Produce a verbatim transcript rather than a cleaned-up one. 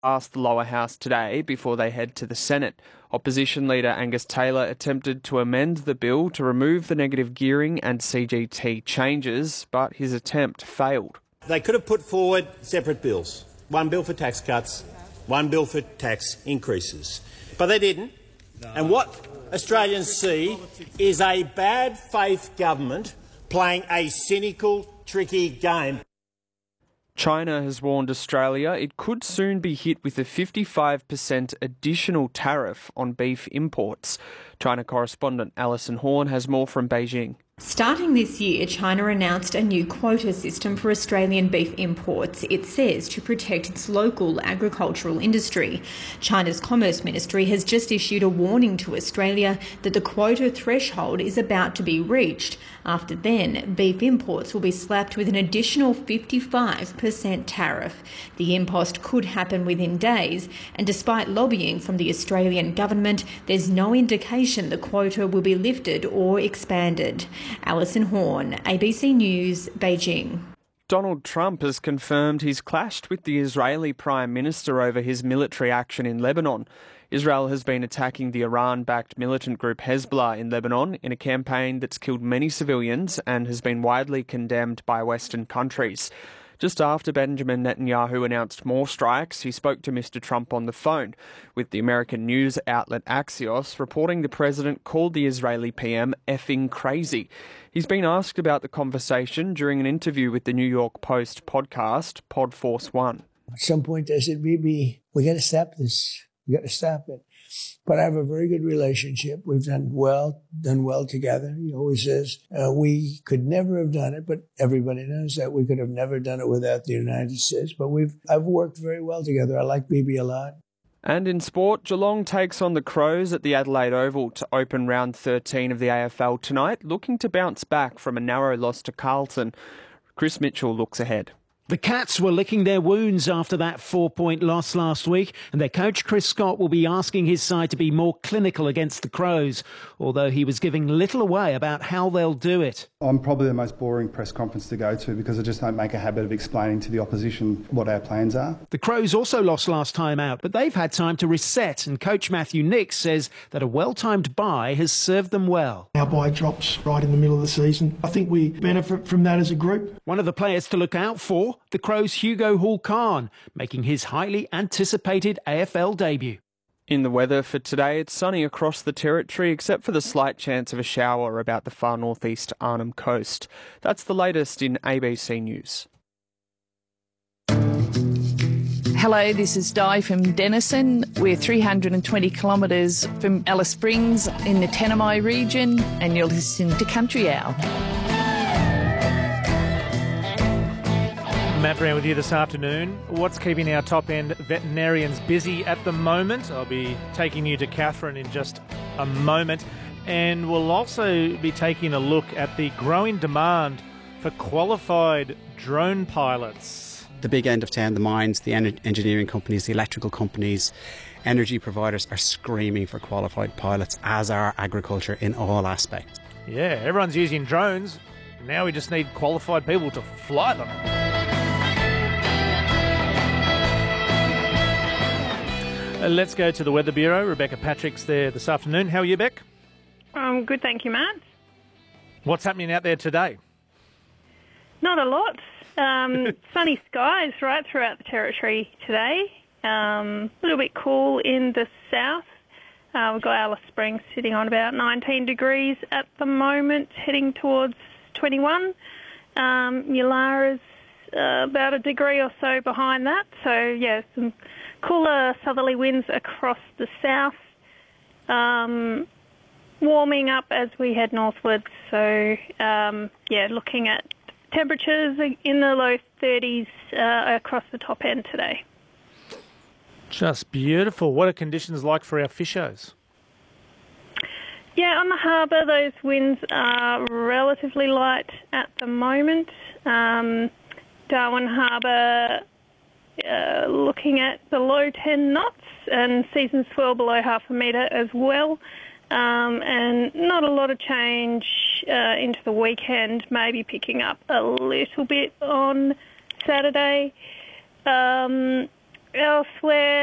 Past the lower house today before they head to the Senate. Opposition leader Angus Taylor attempted to amend the bill to remove the negative gearing and C G T changes, but his attempt failed. They could have put forward separate bills. One bill for tax cuts, one bill for tax increases. But they didn't. And what Australians see is a bad faith government playing a cynical, tricky game. China has warned Australia it could soon be hit with a fifty-five percent additional tariff on beef imports. China correspondent Alison Horn has more from Beijing. Starting this year, China announced a new quota system for Australian beef imports, it says, to protect its local agricultural industry. China's Commerce Ministry has just issued a warning to Australia that the quota threshold is about to be reached. After then, beef imports will be slapped with an additional fifty-five percent tariff. The impost could happen within days, and despite lobbying from the Australian government, there's no indication the quota will be lifted or expanded. Alison Horn, A B C News, Beijing. Donald Trump has confirmed he's clashed with the Israeli Prime Minister over his military action in Lebanon. Israel has been attacking the Iran-backed militant group Hezbollah in Lebanon in a campaign that's killed many civilians and has been widely condemned by Western countries. Just after Benjamin Netanyahu announced more strikes, he spoke to Mister Trump on the phone, with the American news outlet Axios reporting the president called the Israeli P M effing crazy. He's been asked about the conversation during an interview with the New York Post podcast, Pod Force One. At some point I said, Bibi, we got to stop this. We got to stop it. But I have a very good relationship. We've done well, done well together. He always says, uh, we could never have done it, but everybody knows that. We could have never done it without the United States. But we've, I've worked very well together. I like Bibi a lot. And in sport, Geelong takes on the Crows at the Adelaide Oval to open round thirteen of the A F L tonight, looking to bounce back from a narrow loss to Carlton. Chris Mitchell looks ahead. The Cats were licking their wounds after that four-point loss last week, and their coach Chris Scott will be asking his side to be more clinical against the Crows, although he was giving little away about how they'll do it. I'm probably the most boring press conference to go to because I just don't make a habit of explaining to the opposition what our plans are. The Crows also lost last time out, but they've had time to reset, and coach Matthew Nicks says that a well-timed bye has served them well. Our bye drops right in the middle of the season. I think we benefit from that as a group. One of the players to look out for, the Crows' Hugo Hall-Khan, making his highly anticipated A F L debut. In the weather for today, it's sunny across the territory, except for the slight chance of a shower about the far northeast Arnhem coast. That's the latest in A B C News. Hello, this is Di from Denison. We're three hundred twenty kilometres from Alice Springs in the Tanami region, and you're listening to Country Owl. Matt Brown with you this afternoon. What's keeping our top-end veterinarians busy at the moment? I'll be taking you to Catherine in just a moment. And we'll also be taking a look at the growing demand for qualified drone pilots. The big end of town, the mines, the en- engineering companies, the electrical companies, energy providers are screaming for qualified pilots, as are agriculture in all aspects. Yeah, everyone's using drones. Now we just need qualified people to fly them. Let's go to the Weather Bureau. Rebecca Patrick's there this afternoon. How are you, Beck? Um, good, thank you, Matt. What's happening out there today? Not a lot. Um, sunny skies right throughout the territory today. Um, a little bit cool in the south. Uh, we've got Alice Springs sitting on about nineteen degrees at the moment, heading towards twenty-one. Um, Ulara's uh, about a degree or so behind that. So, yeah, some cooler southerly winds across the south, um, warming up as we head northwards. So, um, yeah, looking at temperatures in the low thirties uh, across the top end today. Just beautiful. What are conditions like for our fishers? Yeah, on the harbour, those winds are relatively light at the moment. Um, Darwin Harbour Uh, looking at below ten knots and seasons swell below half a metre as well. Um, and not a lot of change uh, into the weekend, maybe picking up a little bit on Saturday. Um, Elsewhere,